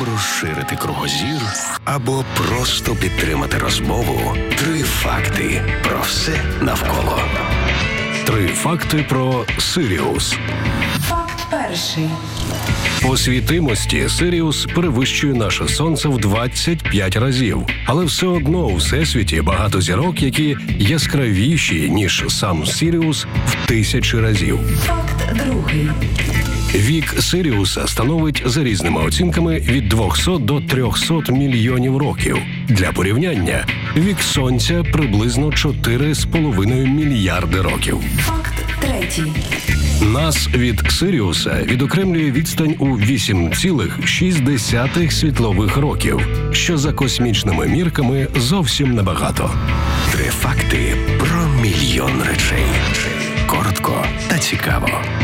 розширити кругозір або просто підтримати розмову. 3 факти про все навколо. 3 факти про Сиріус. Факт перший. По світимості Сиріус перевищує наше Сонце в 25 разів. Але все одно у Всесвіті багато зірок, які яскравіші, ніж сам Сиріус, в 1000 разів. Факт другий. Вік Сиріуса становить за різними оцінками від 200 до 300 мільйонів років. Для порівняння, вік Сонця приблизно 4,5 мільярди років. Факт третій. Нас від Сиріуса відокремлює відстань у 8,6 світлових років, що за космічними мірками зовсім небагато. 3 факти про мільйон речей. Коротко та цікаво.